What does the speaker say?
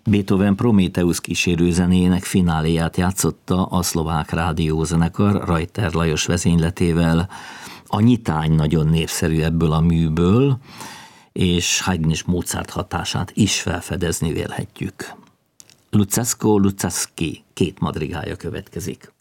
Beethoven Prométheusz kísérőzenéjének fináléját játszotta a szlovák rádiózenekar Rajter Lajos vezényletével. A nyitány nagyon népszerű ebből a műből, és Haydn és Mozart hatását is felfedezni vélhetjük. Luzzasco Luzzaschi két madrigája következik.